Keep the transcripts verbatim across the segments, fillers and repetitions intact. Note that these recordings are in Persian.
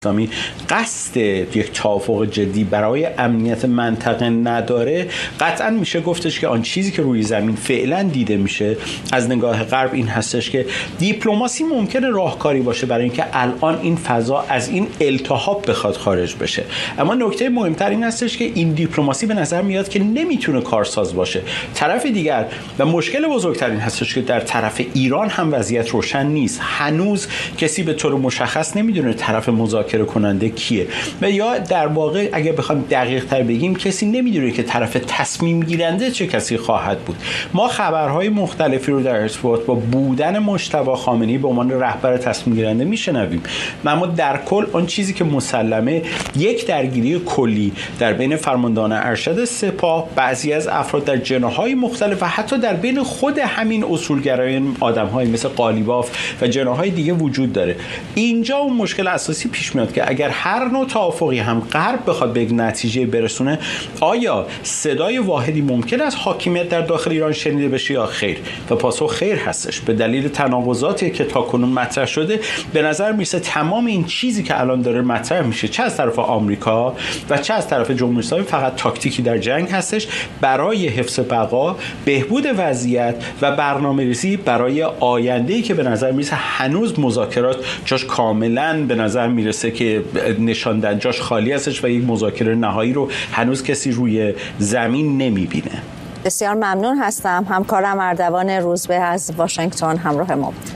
اسلامی قصد یک توافق جدی برای امنیت منطقه نداره، قطعا میشه گفتش که آن چیزی که روی زمین فعلا دیده میشه از نگاه غرب این هستش که دیپلماسی ممکنه راهکاری باشه برای اینکه الان این فضا از این التهاب بخواد خارج بشه. اما نکته مهمتر این هستش که این دیپلماسی به نظر میاد که نمیتونه کارساز باشه. طرف دیگر و مشکل بزرگتر این هستش که در طرف ایران هم وضعیت روشن نیست. هنوز کسی به طور مشخص نمیدونه طرف مذاکره کننده کیه و یا در واقع اگه بخوام دقیق تر بگیم کسی نمیدونه که طرف تصمیم گیرنده چه کسی خواهد بود. ما خبرهای مختلفی رو در ارتباط با بودن مجتبی خامنه‌ای به عنوان رهبر تصمیم گیرنده میشنویم، اما در کل آن چیزی که مسلمه یک درگیری کلی در بین فرماندهان ارشد سپاه، بعضی از افراد در جناح‌های مختلف و حتی در بین خود همین اصولگرایان آدم‌های مثل قالیباف و جناح‌های دیگه وجود داره. اینجا اون مشکل اساسی پیش میاد که اگر هر نوع توافقی هم غرب بخواد به یک نتیجه برسونه، آیا صدای واحدی ممکن است حاکمیت در داخل ایران شنیده بشه یا خیر؟ و پاسخ خیر هستش. به دلیل تناقضاتی که تاکنون مطرح شده به نظر میرسه تمام این چیزی که الان داره مطرح میشه چه از طرف آمریکا و چه از طرف جمهوری اسلامی فقط تاکتیکی در جنگ هستش برای حفظ بقا، بهبود وضعیت و برنامه‌ریزی برای آینده‌ای که به نظر میرسه هنوز مذاکرات جاش کاملا به نظر میرسه که نشاندن جاش خالی هستش و یک مذاکره نهایی رو هنوز کسی روی زمین نمیبینه. بسیار ممنون هستم. همکارم اردوان روزبه از واشنگتن همراه ما بود.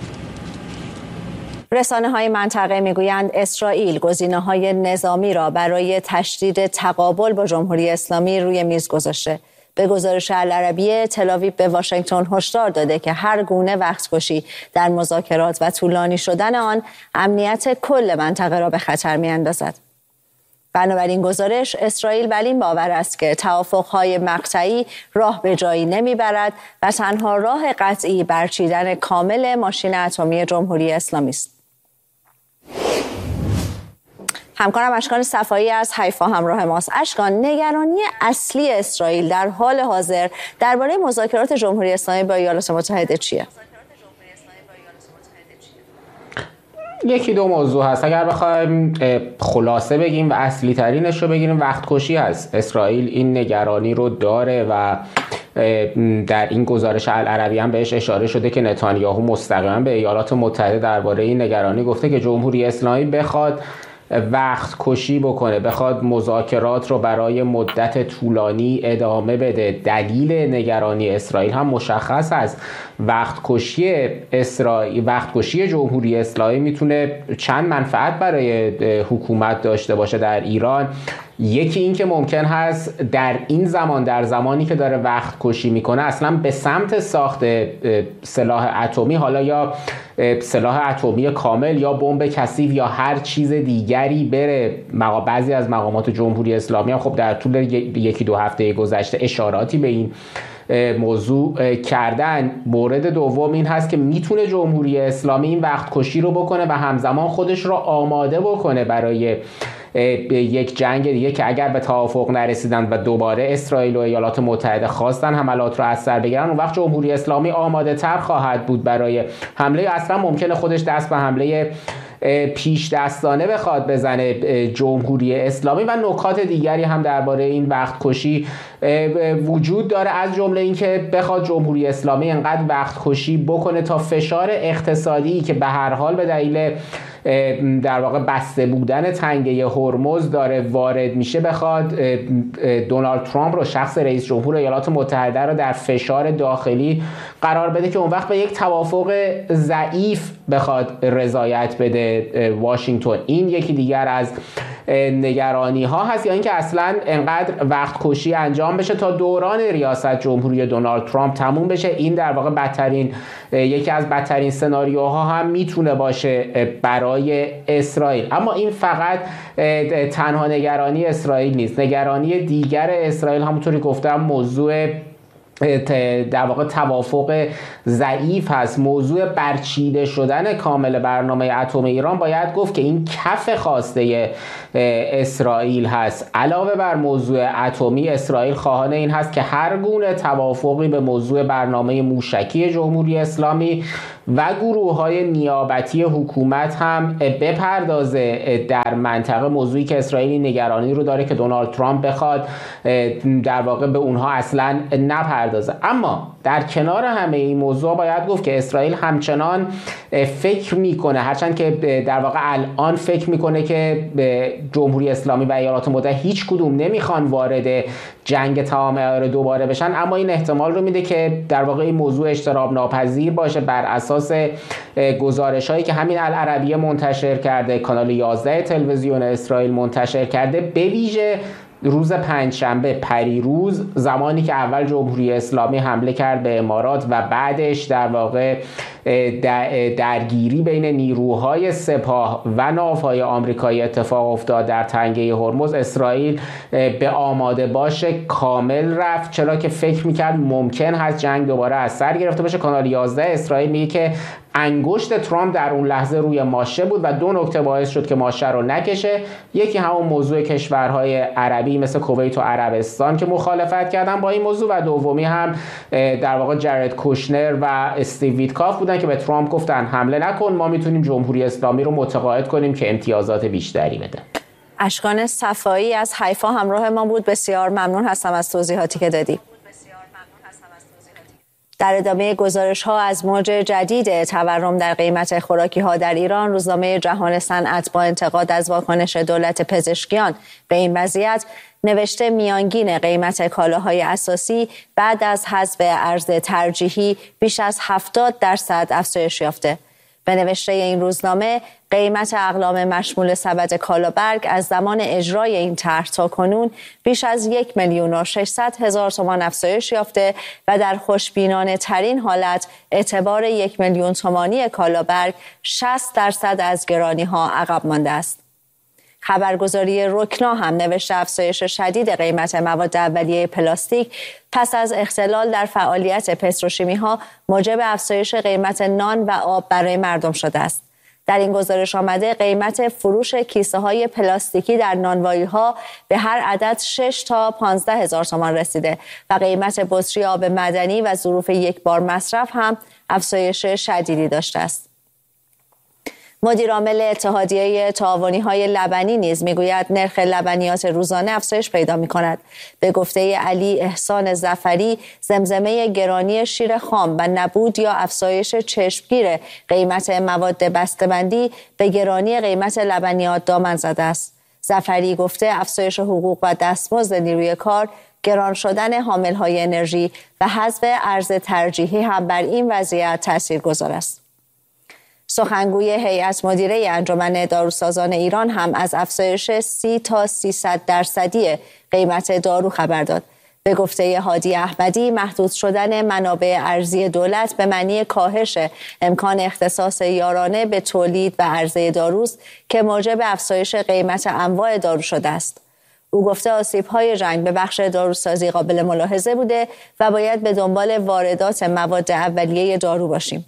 رسانه‌های منطقه میگویند اسرائیل گزینه‌های نظامی را برای تشدید تقابل با جمهوری اسلامی روی میز گذاشته. به گزارش العربیه، تل‌آویو به واشنگتن هشدار داده که هر گونه وقت‌کشی در مذاکرات و طولانی شدن آن امنیت کل منطقه را به خطر می‌اندازد. بنابراین گزارش اسرائیل بر این باور است که توافق‌های مقطعی راه به جایی نمیبرد و تنها راه قطعی برچیدن کامل ماشین اتمی جمهوری اسلامی است. همکارم اشکان صفایی از حیفا همراه ماست. اشکان، نگرانی اصلی اسرائیل در حال حاضر درباره مذاکرات جمهوری اسلامی با ایالات متحده چیه؟ یکی دو موضوع هست. اگر بخوایم خلاصه بگیم و اصلی ترینش رو بگیریم، وقت کشی هست. اسرائیل این نگرانی رو داره و در این گزارش العربی هم بهش اشاره شده که نتانیاهو مستقیما به ایالات متحده درباره این نگرانی گفته که جمهوری اسلامی بخواد وقت کشی بکنه، بخواد مذاکرات رو برای مدت طولانی ادامه بده. دلیل نگرانی اسرائیل هم مشخص است. وقت کشی اسرائیل، وقت کشی جمهوری اسلامی میتونه چند منفعت برای حکومت داشته باشه در ایران. یکی این که ممکن هست در این زمان، در زمانی که داره وقت کشی میکنه، اصلا به سمت ساخت سلاح اتمی، حالا یا سلاح اتمی کامل یا بمب کثیف یا هر چیز دیگری بره. بعضی از مقامات جمهوری اسلامی هم خب در طول یکی دو هفته گذشته اشاراتی به این موضوع کردن. مورد دوم این هست که میتونه جمهوری اسلامی این وقت کشی رو بکنه و همزمان خودش رو آماده بکنه برای یک جنگ دیگه که اگر به توافق نرسیدن و دوباره اسرائیل و ایالات متحده خواستن حملات رو از سر بگیرن، اون وقت جمهوری اسلامی آماده تر خواهد بود برای حمله. اصلا ممکنه خودش دست به حمله پیش دستانه بخواد بزنه جمهوری اسلامی. و نکات دیگری هم درباره این وقت کشی وجود داره، از جمله این که بخواد جمهوری اسلامی انقدر وقت کشی بکنه تا فشار اقتصادی که به هر حال به دلیل در واقع بسته بودن تنگه هرمز داره وارد میشه، بخواد دونالد ترامپ رو، شخص رئیس جمهور ایالات متحده رو در فشار داخلی قرار بده که اون وقت به یک توافق ضعیف بخواد رضایت بده واشنگتن. این یکی دیگر از نگرانی ها هست، یا اینکه اصلا انقدر وقت کشی انجام بشه تا دوران ریاست جمهوری دونالد ترامپ تموم بشه. این در واقع بدترین، یکی از بدترین سناریوها هم میتونه باشه برای اسرائیل. اما این فقط تنها نگرانی اسرائیل نیست. نگرانی دیگر اسرائیل همونطوری گفتم موضوع در واقع توافق ضعیف هست. موضوع برچیده شدن کامل برنامه اتم ایران باید گفت که این کف خواسته اسرائیل هست. علاوه بر موضوع اتمی، اسرائیل خواهان این هست که هر گونه توافقی به موضوع برنامه موشکی جمهوری اسلامی و گروه های نیابتی حکومت هم بپردازه در منطقه، موضوعی که اسرائیل نگرانی رو داره که دونالد ترامپ بخواد در واقع به اونها اصلا نپردازه. اما در کنار همه این موضوع باید گفت که اسرائیل همچنان فکر میکنه، هرچند که در واقع الان فکر میکنه که جمهوری اسلامی و ایالات متحده هیچ کدوم نمیخوان وارد جنگ تمام عیار دوباره بشن، اما این احتمال رو میده که در واقع این موضوع اجتناب ناپذیر باشه بر اساس گزارش هایی که همین العربیه منتشر کرده، کانال یازده تلویزیون اسرائیل منتشر کرده، به ویژه روز پنجشنبه پریروز، زمانی که اول جمهوری اسلامی حمله کرد به امارات و بعدش در واقع درگیری بین نیروهای سپاه و ناوهای آمریکایی اتفاق افتاد در تنگه هرمز، اسرائیل به آماده باش کامل رفت، چرا که فکر میکرد ممکن هست جنگ دوباره از سر گرفته باشه. کانال یازده اسرائیل میگه که انگشت ترامپ در اون لحظه روی ماشه بود و دو نکته باعث شد که ماشه رو نکشه. یکی همون موضوع کشورهای عربی مثل کویت و عربستان که مخالفت کردن با این موضوع، و دومی هم در واقع جرد کوشنر و استیو ویتکاف بودن که به ترامپ گفتن حمله نکن، ما میتونیم جمهوری اسلامی رو متقاعد کنیم که امتیازات بیشتری بده. اشکان صفایی از حیفا همراه ما بود. بسیار ممنون هستم از توضیحاتی که دادی. در ادامه گزارش ها از موج جدید تورم در قیمت خوراکی ها در ایران، روزنامه جهان صنعت با انتقاد از واکنش دولت پزشکیان به این وضعیت نوشته میانگین قیمت کالاهای اساسی بعد از حذف ارز ترجیحی بیش از هفتاد درصد افزایش یافته. به نوشته این روزنامه، قیمت اقلام مشمول سبد کالابرگ از زمان اجرای این طرح تا کنون بیش از یک میلیون و ششصد هزار تومان افزایش یافته و در خوشبینانه ترین حالت اعتبار یک میلیون تومانی کالابرگ شصت درصد از گرانی ها عقب مانده است. خبرگزاری رکنا هم نوشته افزایش شدید قیمت مواد اولیه پلاستیک پس از اختلال در فعالیت پتروشیمی ها موجب افزایش قیمت نان و آب برای مردم شده است. در این گزارش آمده قیمت فروش کیسه های پلاستیکی در نانوایی ها به هر عدد شش تا پانزده هزار تومان رسیده و قیمت بطری آب معدنی و ظروف یک بار مصرف هم افزایش شدیدی داشته است. مدیر عامل اتحادیه تعاونی‌های لبنی نیز میگوید نرخ لبنیات روزانه افزایش پیدا می‌کند. به گفته علی احسان ظفری، زمزمه گرانی شیر خام و نبود یا افزایش چشمگیر قیمت مواد بسته‌بندی به گرانی قیمت لبنیات دامن زده است. ظفری گفته افزایش حقوق و دستمزد نیروی کار، گران شدن حامل‌های انرژی و حذف ارز ترجیحی هم بر این وضعیت تاثیرگذار است. سخنگوی هیئت مدیره انجمن داروسازان ایران هم از افزایش سی تا سیصد درصدی قیمت دارو خبر داد. به گفته هادی احمدی، محدود شدن منابع ارزی دولت به معنی کاهش امکان اختصاص یارانه به تولید و عرضه داروست که موجب افزایش قیمت انواع دارو شده است. او گفته آسیب‌های جنگ به بخش داروسازی قابل ملاحظه بوده و باید به دنبال واردات مواد اولیه دارو باشیم.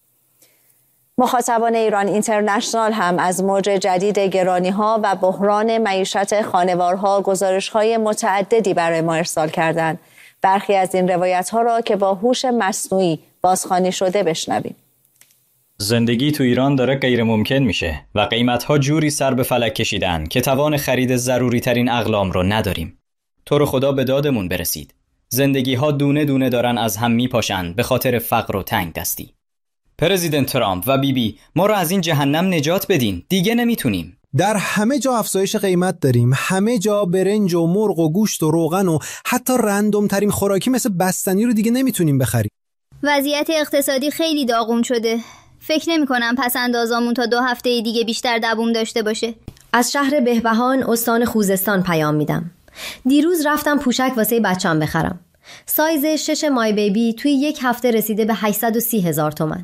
مخاطبان ایران اینترنشنال هم از موج جدید گرانی‌ها و بحران معیشت خانوارها گزارش‌های متعددی برای ما ارسال کردند. برخی از این روایت‌ها را که با هوش مصنوعی بازخوانی شده بشنویم. زندگی تو ایران داره غیر ممکن میشه و قیمت‌ها جوری سر به فلک کشیدن که توان خرید ضروری ترین اقلام رو نداریم. تو رو خدا به دادمون برسید. زندگی‌ها دونه دونه دارن از هم میپاشن به خاطر فقر و تنگ دستی. پرزیدنت ترامپ و بیبی بی ما رو از این جهنم نجات بدین، دیگه نمیتونیم. در همه جا افزایش قیمت داریم، همه جا برنج و مرغ و گوشت و روغن و حتی رندوم ترین خوراکی مثل بستنی رو دیگه نمیتونیم بخریم. وضعیت اقتصادی خیلی داغون شده. فکر نمی کنم پس اندازامون تا دو هفته دیگه بیشتر دووم داشته باشه. از شهر بهبهان استان خوزستان پیام میدم. دیروز رفتم پوشک واسه بچه‌ام بخرم. سایز شش مای بیبی توی یک هفته رسیده به هشتصد و سی هزار تومان.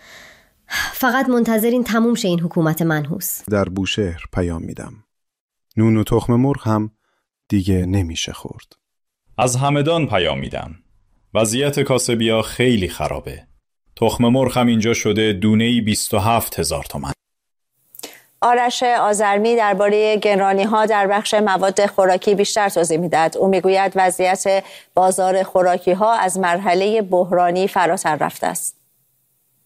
فقط منتظرین تموم شه این حکومت منحوس. در بوشهر پیام میدم. نون و تخم مرغ هم دیگه نمیشه خورد. از همدان پیام میدم. وضعیت کاسبیا خیلی خرابه. تخم مرغ هم اینجا شده دونه‌ای بیست و هفت هزار تومان. آرش آذرمی درباره گرانی‌ها در بخش مواد خوراکی بیشتر توضیح میدهد. او میگوید وضعیت بازار خوراکی‌ها از مرحله بحرانی فراتر رفته است.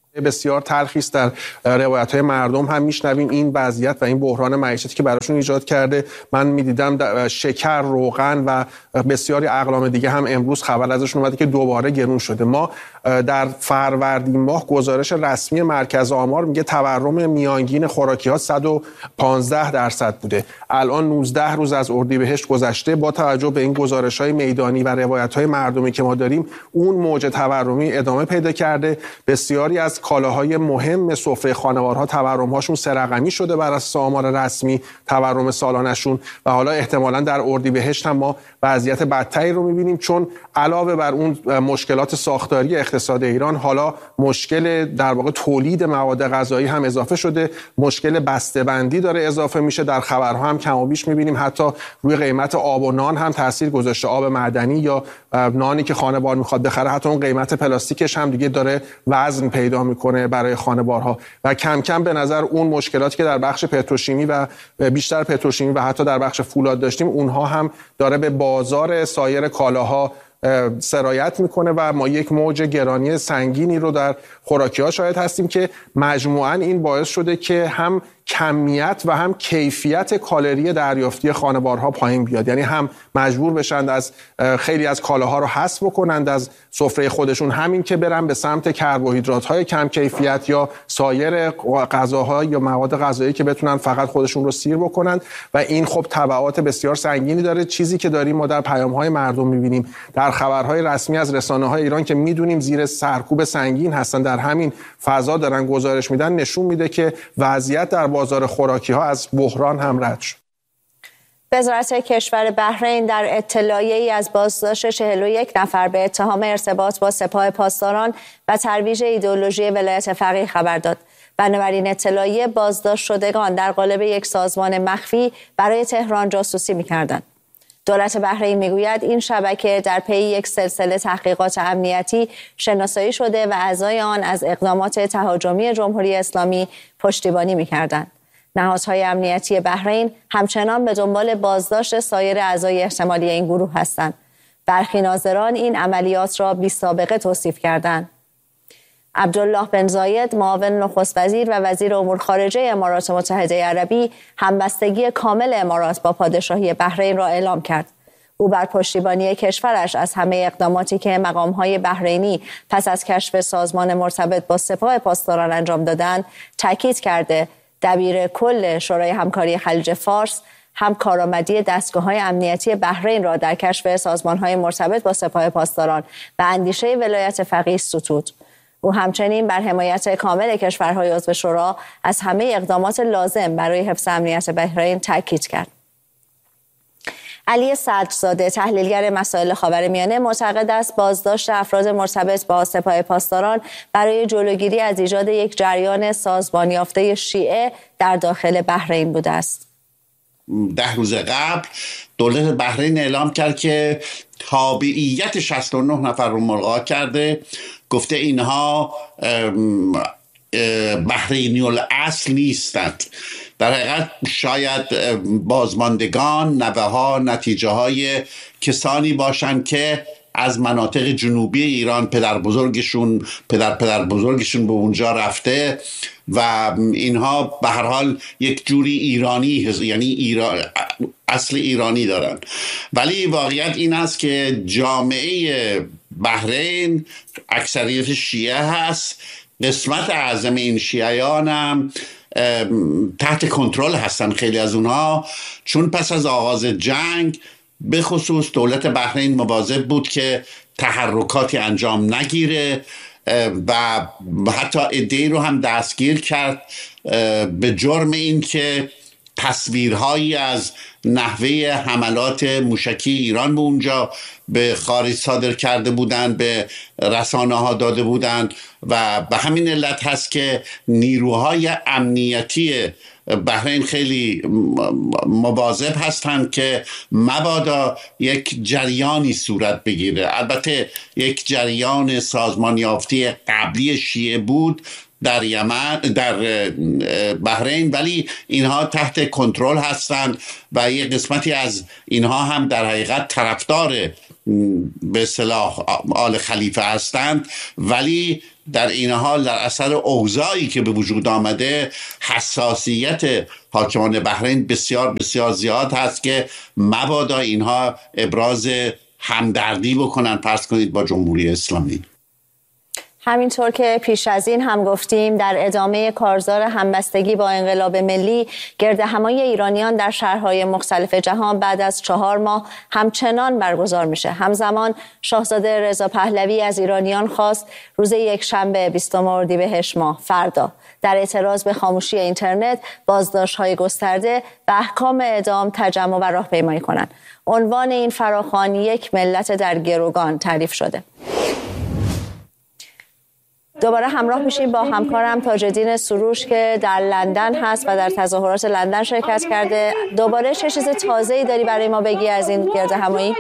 بسیار تلخی است. در روایت‌های مردم هم میشنویم این وضعیت و این بحران معیشتی که براشون ایجاد کرده. من می‌دیدم شکر، روغن و بسیاری اقلام دیگه هم امروز خبر ازشون اومده که دوباره گرون شده. ما در فروردین ماه گزارش رسمی مرکز آمار میگه تورم میانگین خوراکی‌ها صد و پانزده درصد بوده. الان نوزده روز از اردیبهشت گذشته، با توجه به این گزارش‌های میدانی و روایت‌های مردمی که ما داریم، اون موج تورمی ادامه پیدا کرده. بسیاری از کالاهای مهم سفره خانوارها تورم‌هاشون سه رقمی شده بر اساس آمار رسمی تورم سالانشون و حالا احتمالاً در اردیبهشت هم ما وضعیت بدتری رو می‌بینیم، چون علاوه بر اون مشکلات ساختاری اقتصاد ایران، حالا مشکل در واقع تولید مواد غذایی هم اضافه شده، مشکل بسته‌بندی داره اضافه میشه. در خبرها هم کم و بیش می‌بینیم حتی روی قیمت آب و نان هم تاثیر گذاشته. آب معدنی یا نانی که خانوار می‌خواد بخره، حتی اون قیمت پلاستیکش هم دیگه داره وزن پیدا میکنه برای خانوارها و کم کم به نظر اون مشکلاتی که در بخش پتروشیمی و بیشتر پتروشیمی و حتی در بخش فولاد داشتیم، اونها هم داره به بازار سایر کالاها سرایت میکنه و ما یک موج گرانی سنگینی رو در خوراکی‌ها شاهد هستیم که مجموعاً این باعث شده که هم کمیت و هم کیفیت کالری دریافتی خانوارها پایین بیاد. یعنی هم مجبور بشند از خیلی از کالاها رو حذف بکنند از سفره خودشون، همین که برن به سمت کربوهیدرات‌های کم کیفیت یا سایر غذاها یا مواد غذایی که بتونن فقط خودشون رو سیر بکنند و این خب تبعات بسیار سنگینی داره. چیزی که داریم ما در پیام‌های مردم می‌بینیم، در خبرهای رسمی از رسانه‌های ایران که می‌دونیم زیر سرکوب سنگین هستن، در همین فضا دارن گزارش میدن، نشون میده که وضعیت در بازار خوراکی‌ها از بحران هم رد شد. وزارت کشور بحرین در اطلاعیه‌ای از بازداشت چهل و یک نفر به اتهام ارتباط با سپاه پاسداران و ترویج ایدئولوژی ولایت فقیه خبر داد. بنابراین اطلاعیه بازداشت شدگان در قالب یک سازمان مخفی برای تهران جاسوسی می‌کردند. دولت بحرین میگوید این شبکه در پی یک سلسله تحقیقات امنیتی شناسایی شده و اعضای آن از اقدامات تهاجمی جمهوری اسلامی پشتیبانی می‌کردند. نهادهای امنیتی بحرین همچنان به دنبال بازداشت سایر اعضای احتمالی این گروه هستند. برخی ناظران این عملیات را بی‌سابقه توصیف کردند. عبدالله بن زاید، معاون نخست وزیر و وزیر امور خارجه امارات متحده عربی، همبستگی کامل امارات با پادشاهی بحرین را اعلام کرد. او بر پشتیبانی کشورش از همه اقداماتی که مقام‌های بحرینی پس از کشف سازمان مرتبط با سپاه پاسداران انجام دادند تاکید کرده. دبیر کل شورای همکاری خلیج فارس هم کارآمدی دستگاه‌های امنیتی بحرین را در کشف سازمان‌های مرتبط با سپاه پاسداران و اندیشه ولایت فقیه ستود. او همچنین بر حمایت کامل کشورهای عضو شورا از همه اقدامات لازم برای حفظ امنیت بحرین تاکید کرد. علی صدرزاده، تحلیلگر مسائل خاورمیانه، معتقد است بازداشت افراد مرتبط با سپاه پاسداران برای جلوگیری از ایجاد یک جریان سازمان یافته شیعه در داخل بحرین بوده است. ده روز قبل دولت بحرین اعلام کرد که تابعیت شصت و نه نفر رو ملغا کرده، گفته اینها بحرینی الاصل نیستند. در حقیقت شاید بازماندگان، نوه ها، نتیجه های کسانی باشند که از مناطق جنوبی ایران پدر بزرگشون پدر پدر بزرگشون به اونجا رفته و اینها به هر حال یک جوری ایرانی، یعنی ایران، اصل ایرانی دارن. ولی واقعیت این است که جامعه بحرین اکثریت شیعه هست. قسمت اعظم این شیعیان هم تحت کنترل هستن، خیلی از اونها، چون پس از آغاز جنگ به خصوص دولت بحرین مواظب بود که تحرکاتی انجام نگیره و حتی عده‌ای رو هم دستگیر کرد به جرم این که تصویرهایی از نحوه حملات موشکی ایران به اونجا به خارج صادر کرده بودند، به رسانه ها داده بودند و به همین علت هست که نیروهای امنیتی بحرین خیلی مواظب هستند که مبادا یک جریانی صورت بگیره. البته یک جریان سازمان یافته قبلی شیعه بود در یمن، در بحرین، ولی اینها تحت کنترل هستند و یک قسمتی از اینها هم در حقیقت طرفدار به اصطلاح آل خلیفه هستند، ولی در این حال در اثر اوضاعی که به وجود آمده حساسیت حاکمان بحرین بسیار بسیار زیاد هست که مبادا اینها ابراز همدردی بکنن فرض کنید با جمهوری اسلامی. همینطور که پیش از این هم گفتیم در ادامه کارزار همبستگی با انقلاب ملی، گردهمایی ایرانیان در شهرهای مختلف جهان بعد از چهار ماه همچنان برگزار میشه. همزمان شاهزاده رضا پهلوی از ایرانیان خواست روز یکشنبه بیستم اردیبهشت ماه فردا در اعتراض به خاموشی اینترنت، بازداشت‌های گسترده و احکام اعدام تجمع و راهپیمایی کنند. عنوان این فراخوان یک ملت در گروگان تعریف شده. دوباره همراه میشیم با همکارم تاج‌الدین سروش که در لندن هست و در تظاهرات لندن شرکت کرده. دوباره چه چیز تازه‌ای داری برای ما بگی از این گردهمایی؟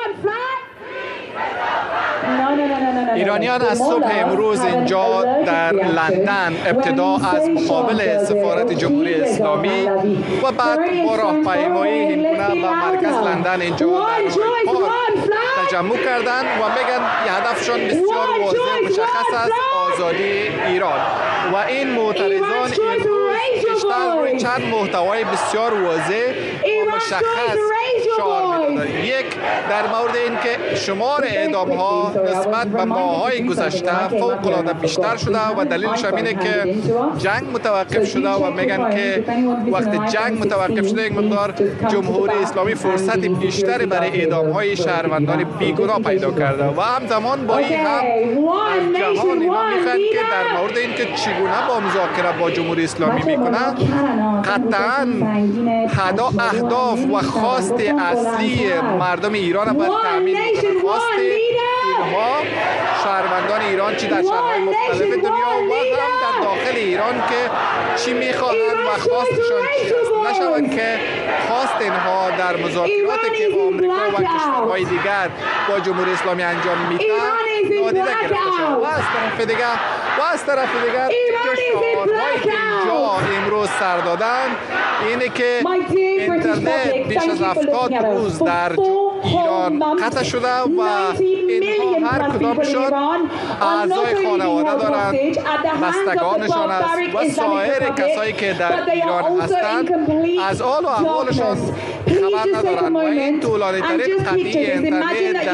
ایرانیان از صبح امروز اینجا در لندن ابتدا از مقابل سفارت جمهوری اسلامی و بعد با راهپیمایی هندونه و مرکز لندن اینجا در پارک تجمع کردند و میگن هدفشون بسیار واضح و مشخص است: آزادی ایران. و این معترضان امروز بیشتر روی چند محتوای بسیار واضح و مشخص شعار می‌دادند. یک، در مورد اینکه شمار اعدام ها نسبت به ماه‌های گذشته فوق‌العاده بیشتر شده و دلیلش اینه که جنگ متوقف شده و میگن که وقتی جنگ متوقف شده یک مقدار جمهوری اسلامی فرصت بیشتری برای اعدام های شهروندان بیگناه پیدا کرده و همزمان با این هم از جهان اینا میخوان که در مورد اینکه چگونه با مذاکره با جمهوری اسلامی میکنن قطعاً هدا اهداف و خواست اصلی مردم ایران باید تامین کنند. خواست اینها شهروندان ایران چی در شهرهای مختلف دنیا و هم در داخل ایران که چی میخواهند و خواستشان چی است. نشود که خواست اینها در مذاکراتی که آمریکا و کشورهای دیگر با جمهوری اسلامی انجام میدن نادیده گرفته شود. و از طرف دیگر و از طرف دیگر شعارهایی که اینجا امروز سر دادن اینه که اینترنت بیش از هفتاد روز در ایران قطع شده و اینها هر کدامشان اعضای خانواده دارند، بستگانشان است و سایر کسایی که در ایران هستند از آل و احوالشان خبر ندارند. و این طولانی ترین قطعی اینترنت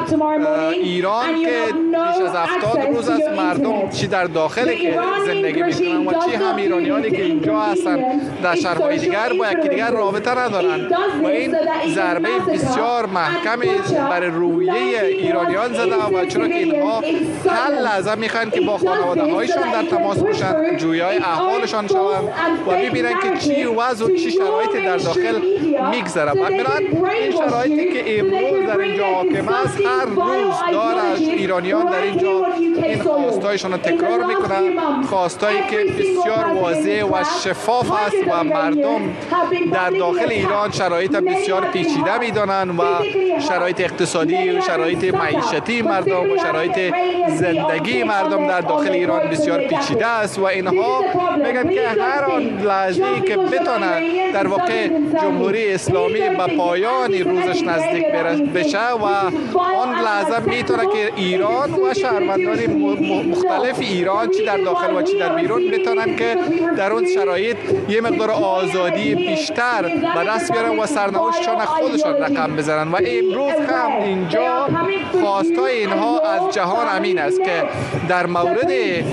در ایران که بیش از هفتاد روز از مردم چی در داخل که زندگی میکنن و چی هم ایرانیانی که اینجا هستن در شهرهای دیگر با یکی دیگر رابطه ندارند و این ضربه بسیار محکمی برای رویه ایرانیان زده و چرا که اینها هر لحظه میخوان که با خانواده هایشان در تماس باشند، جویای احوالشان شوند و ببینن که چی وضع و چی شرایطی در داخل میگذره. و میرن این شرایطی که امروز در اینجا حاکم است هر روز دارش ایرانیان در اینجا این خواستایشان رو تکرار میکنن، خواستایی که بسیار واضح و شفاف است و مردم در داخل ایران شرایط بسیار پیچیده میدانند و شرایط اقتصادی و شرایط معیشتی مردم و شرایط زندگی مردم در داخل ایران بسیار پیچیده است و اینها میگن که هر آن لحظه‌ای که بتونن در واقع جمهوری اسلامی به پایان روزش نزدیک بشه و آن لحظه میتونه که ایران و شهروندان مختلف ایران چی در داخل و چی در بیرون بتونن که در اون شرایط یه مقدار آزادی بیشتر به دست بیارن و سرنوشتشان خودشان رقم بزنن. و امروز هم اینجا خواستای اینها از جهان امین است که در مورد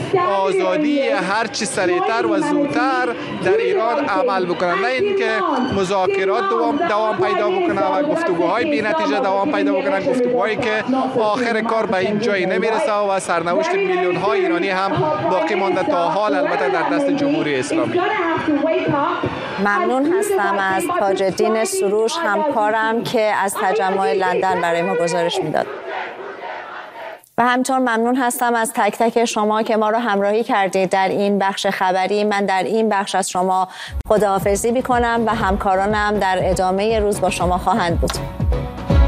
آزادی هر چی سریعتر و زودتر در ایران عمل بکنن، نه اینکه مذاکرات دوام, دوام پیدا بکنن و گفتگوهای بی نتیجه دوام پیدا بکنن، گفتگوهایی که آخر کار به این جایی نمیرسه و سرنوشت میلیون ها ایرانی هم باقی مانده تا حال البته در دست جمهوری اسلامی. ممنون هستم از تاج‌الدین سروش همکارم که از تجمع لندن برای ما گزارش میداد. و همینطور ممنون هستم از تک تک شما که ما رو همراهی کردید در این بخش خبری. من در این بخش از شما خداحافظی می‌کنم و همکارانم در ادامه روز با شما خواهند بود.